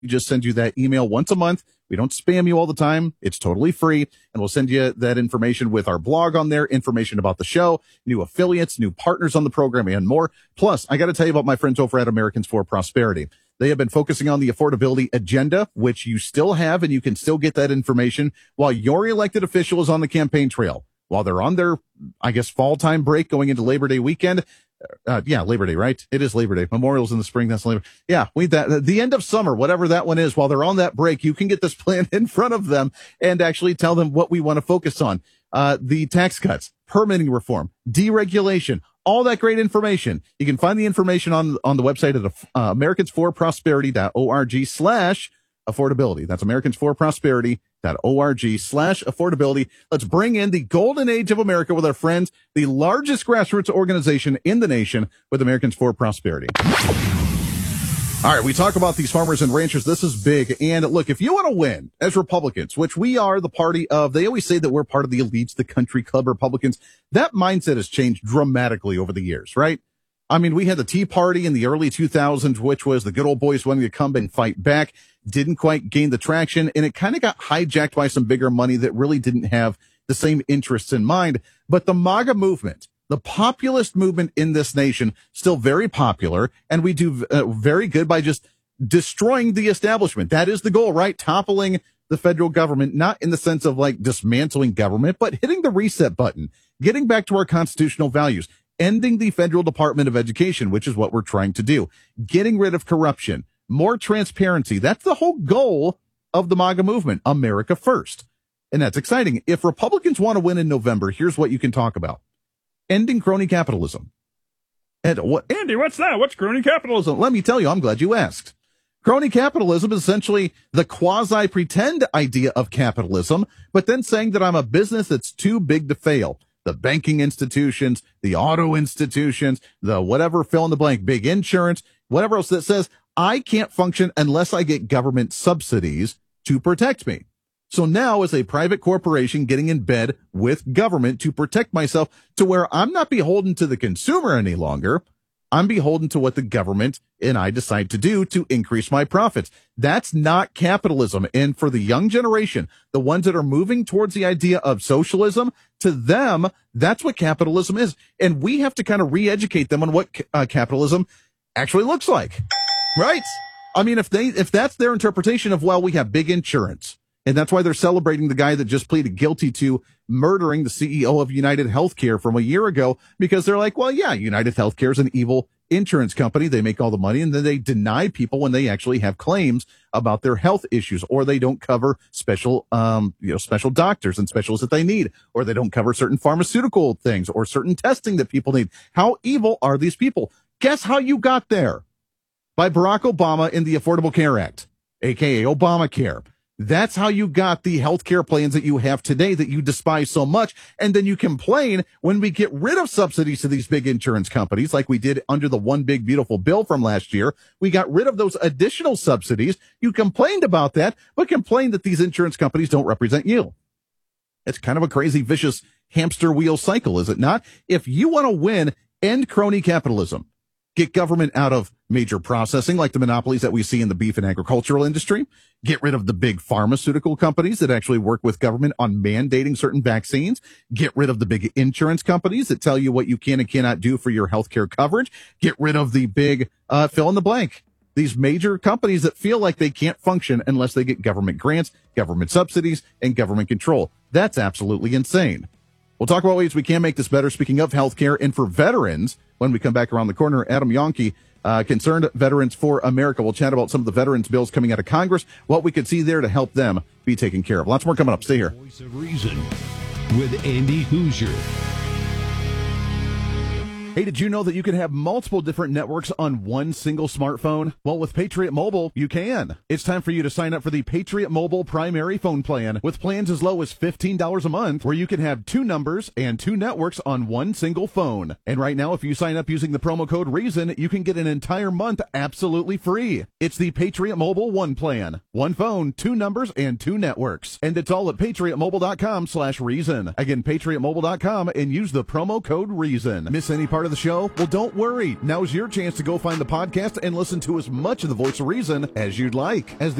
We just send you that email once a month. We don't spam you all the time. It's totally free. And we'll send you that information with our blog on there, information about the show, new affiliates, new partners on the program, and more. Plus, I got to tell you about my friends over at Americans for Prosperity. They have been focusing on the affordability agenda, which you still have, and you can still get that information while your elected official is on the campaign trail. While they're on their, I guess, fall time break going into Labor Day weekend. Labor Day, right? It is Labor Day. Memorial's in the spring. That's Labor. Yeah, the end of summer, whatever that one is, while they're on that break, you can get this plan in front of them and actually tell them what we want to focus on. The tax cuts, permitting reform, deregulation, all that great information. You can find the information on the website at americansforprosperity.org/affordability. That's americansforprosperity.org/affordability. Let's bring in the golden age of America with our friends, the largest grassroots organization in the nation with Americans for Prosperity. All right, we talk about these farmers and ranchers. This is big. And look, if you want to win as Republicans, which we are the party of, they always say that we're part of the elites, the country club Republicans. That mindset has changed dramatically over the years, right? I mean, we had the Tea Party in the early 2000s, which was the good old boys wanting to come and fight back. Didn't quite gain the traction, and it kind of got hijacked by some bigger money that really didn't have the same interests in mind. But the MAGA movement, the populist movement in this nation, still very popular, and we do very good by just destroying the establishment. That is the goal, right? Toppling the federal government, not in the sense of like dismantling government, but hitting the reset button, getting back to our constitutional values, ending the Federal Department of Education, which is what we're trying to do, getting rid of corruption, more transparency. That's the whole goal of the MAGA movement, America First. And that's exciting. If Republicans want to win in November, here's what you can talk about. Ending crony capitalism. And what, Andy, what's that? What's crony capitalism? Let me tell you, I'm glad you asked. Crony capitalism is essentially the quasi-pretend idea of capitalism, but then saying that I'm a business that's too big to fail. The banking institutions, the auto institutions, the whatever fill in the blank, big insurance, whatever else that says I can't function unless I get government subsidies to protect me. So now as a private corporation getting in bed with government to protect myself to where I'm not beholden to the consumer any longer. I'm beholden to what the government and I decide to do to increase my profits. That's not capitalism. And for the young generation, the ones that are moving towards the idea of socialism, to them, that's what capitalism is. And we have to kind of re-educate them on what capitalism actually looks like, right? I mean, if that's their interpretation of, well, we have big insurance. And that's why they're celebrating the guy that just pleaded guilty to murdering the CEO of United Healthcare from a year ago, because they're like, well, yeah, United Healthcare is an evil insurance company. They make all the money, and then they deny people when they actually have claims about their health issues, or they don't cover special doctors and specialists that they need, or they don't cover certain pharmaceutical things or certain testing that people need. How evil are these people? Guess how you got there? By Barack Obama in the Affordable Care Act, aka Obamacare. That's how you got the healthcare plans that you have today that you despise so much. And then you complain when we get rid of subsidies to these big insurance companies, like we did under the One Big Beautiful Bill from last year. We got rid of those additional subsidies. You complained about that, but complained that these insurance companies don't represent you. It's kind of a crazy, vicious hamster wheel cycle, is it not? If you want to win, end crony capitalism. Get government out of major processing like the monopolies that we see in the beef and agricultural industry. Get rid of the big pharmaceutical companies that actually work with government on mandating certain vaccines. Get rid of the big insurance companies that tell you what you can and cannot do for your healthcare coverage. Get rid of the big fill in the blank. These major companies that feel like they can't function unless they get government grants, government subsidies, and government control. That's absolutely insane. We'll talk about ways we can make this better. Speaking of healthcare, and for veterans, when we come back around the corner, Adam Yonke, Concerned Veterans for America. We'll chat about some of the veterans bills coming out of Congress, what we could see there to help them be taken care of. Lots more coming up. Stay here. Voice of Reason with Andy Hoosier. Hey, did you know that you can have multiple different networks on one single smartphone? Well, with Patriot Mobile, you can. It's time for you to sign up for the Patriot Mobile primary phone plan with plans as low as $15 a month, where you can have two numbers and two networks on one single phone. And right now, if you sign up using the promo code REASON, you can get an entire month absolutely free. It's the Patriot Mobile One plan. One phone, two numbers, and two networks. And it's all at patriotmobile.com/reason. Again, patriotmobile.com, and use the promo code REASON. Miss any part part of the show? Well, don't worry. Now's your chance to go find the podcast and listen to as much of the Voice of Reason as you'd like. As